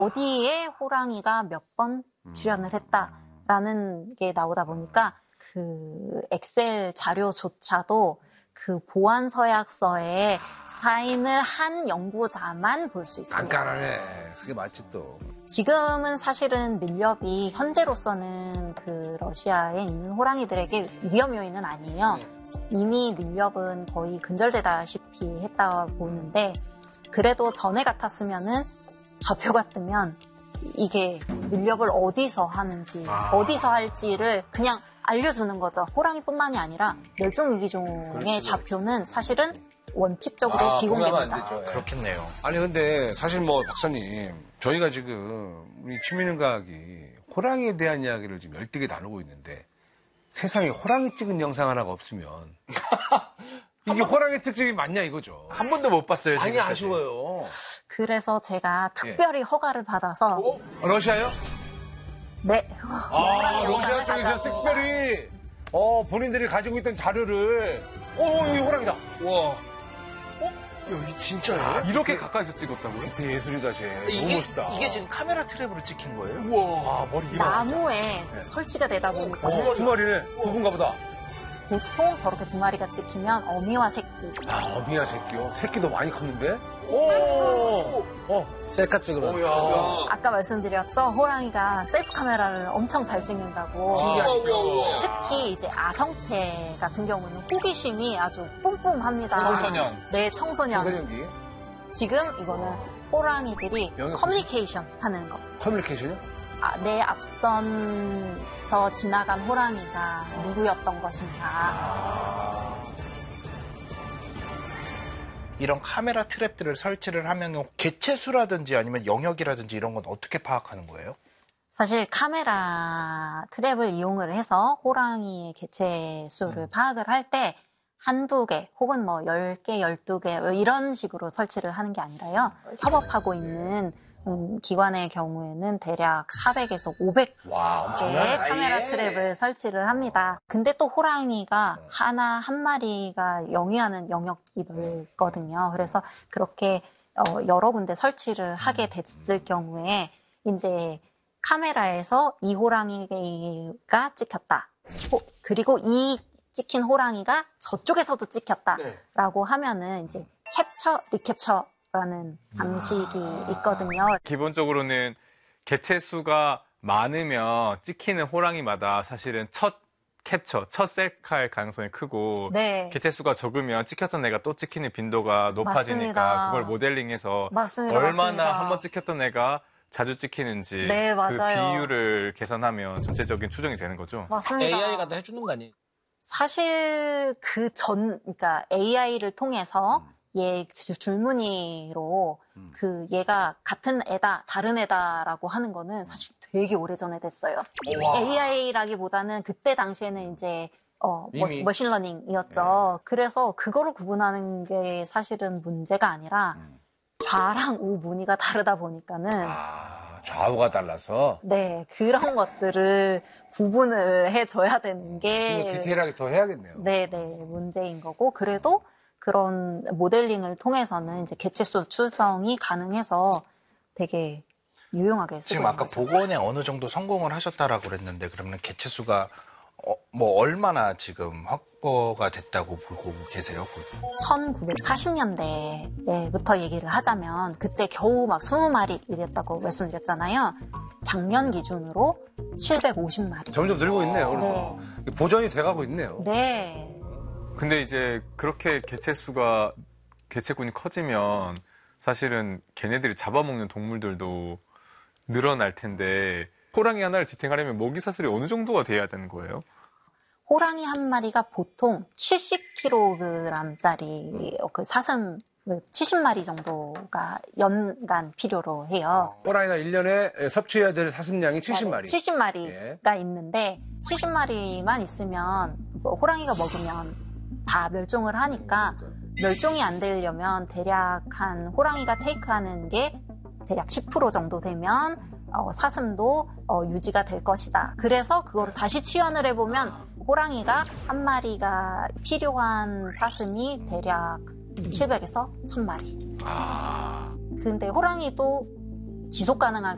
어디에 호랑이가 몇 번 출연을 했다라는 게 나오다 보니까 그 엑셀 자료조차도 그 보안 서약서에 사인을 한 연구자만 볼 수 있습니다. 깐깐하네. 그게 맞지 또. 지금은 사실은 밀렵이 현재로서는 그 러시아에 있는 호랑이들에게 위험 요인은 아니에요. 이미 밀렵은 거의 근절되다시피 했다 보는데 그래도 전에 같았으면은 좌표가 뜨면 이게 밀렵을 어디서 하는지 어디서 할지를 그냥 알려주는 거죠. 호랑이뿐만이 아니라 멸종위기종의 좌표는 사실은 원칙적으로 비공개입니다. 그렇겠네요. 아니 근데 사실 뭐 박사님 저희가 지금 우리 취미능과학이 호랑이에 대한 이야기를 지금 열띠게 나누고 있는데 세상에 호랑이 찍은 영상 하나가 없으면 이게 호랑이 특징이 맞냐 이거죠. 한 번도 못 봤어요. 많이 지금까지. 아쉬워요. 그래서 제가 특별히 허가를 받아서 러시아요? 네. 러시아 쪽에서 특별히 본인들이 가지고 있던 자료를 여기 호랑이다. 와. 여기 진짜예요? 이렇게 가까이서 찍었다고요? 기태 예술이다 쟤. 너무 멋있다. 이게 지금 카메라 트랩으로 찍힌 거예요? 우와. 머리 이만. 나무에 설치가 되다 보니까 두 마리네. 두분가 보다. 보통 저렇게 두 마리가 찍히면 어미와 새끼. 어미야 새끼요? 새끼도 많이 컸는데? 오! 셀카 찍으러. 오야. 아까 말씀드렸죠? 호랑이가 셀프 카메라를 엄청 잘 찍는다고. 신기하죠. 특히 이제 아성체 같은 경우는 호기심이 아주 뿜뿜합니다. 청소년. 네, 청소년. 청소년기. 지금 이거는 호랑이들이 영역 커뮤니케이션 하는 거. 커뮤니케이션이요? 내 앞선서 지나간 호랑이가 누구였던 것인가. 이런 카메라 트랩들을 설치를 하면 개체수라든지 아니면 영역이라든지 이런 건 어떻게 파악하는 거예요? 사실 카메라 트랩을 이용을 해서 호랑이의 개체 수를 파악을 할 때 한두 개 혹은 뭐 10개, 12개 이런 식으로 설치를 하는 게 아니라요. 협업하고 있는 기관의 경우에는 대략 400에서 500개의 카메라 트랩을 설치를 합니다. 근데 또 호랑이가 한 마리가 영위하는 영역이 넓거든요. 그래서 그렇게 여러 군데 설치를 하게 됐을 경우에 이제 카메라에서 이 호랑이가 찍혔다. 그리고 이 찍힌 호랑이가 저쪽에서도 찍혔다라고 하면은 이제 캡처, 리캡처라는 방식이 있거든요. 기본적으로는 개체 수가 많으면 찍히는 호랑이마다 사실은 첫 캡처, 첫 셀카일 가능성이 크고 네. 개체 수가 적으면 찍혔던 애가 또 찍히는 빈도가 높아지니까 맞습니다. 그걸 모델링해서 맞습니다. 얼마나 맞습니다. 한 번 찍혔던 애가 자주 찍히는지 네, 그 맞아요. 비율을 계산하면 전체적인 추정이 되는 거죠. 맞습니다. AI가 다 해주는 거 아니에요? 사실 그러니까 AI를 통해서 얘 줄무늬로 그 얘가 같은 애다, 다른 애다라고 하는 거는 사실 되게 오래전에 됐어요. AI라기보다는 그때 당시에는 이제 이미. 머신러닝이었죠. 그래서 그거를 구분하는 게 사실은 문제가 아니라 좌랑 우 무늬가 다르다 보니까는 좌우가 달라서 네, 그런 것들을 구분을 해줘야 되는 게 디테일하게 더 해야겠네요. 네, 문제인 거고 그래도 그런 모델링을 통해서는 이제 개체수 추정이 가능해서 되게 유용하게 쓰고 지금 있는 아까 거죠. 복원에 어느 정도 성공을 하셨다라고 그랬는데 그러면 개체수가 뭐 얼마나 지금 확보가 됐다고 보고 계세요? 1940년대부터 얘기를 하자면 그때 겨우 막 20마리 이랬다고 말씀드렸잖아요. 작년 기준으로 750마리. 점점 늘고 있네요. 네. 그래서 보전이 돼가고 있네요. 네. 근데 이제 그렇게 개체군이 커지면 사실은 걔네들이 잡아먹는 동물들도 늘어날 텐데 호랑이 하나를 지탱하려면 먹이 사슬이 어느 정도가 돼야 되는 거예요? 호랑이 한 마리가 보통 70kg짜리 그 사슴을 70마리 정도가 연간 필요로 해요. 호랑이가 1년에 섭취해야 될 사슴량이 70마리. 70마리가 있는데 70마리만 있으면 호랑이가 먹으면 다 멸종을 하니까 멸종이 안 되려면 대략 한 호랑이가 테이크하는 게 대략 10% 정도 되면 사슴도 유지가 될 것이다. 그래서 그거를 다시 치환을 해보면 호랑이가 한 마리가 필요한 사슴이 대략 700에서 1000마리. 근데 호랑이도 지속 가능하게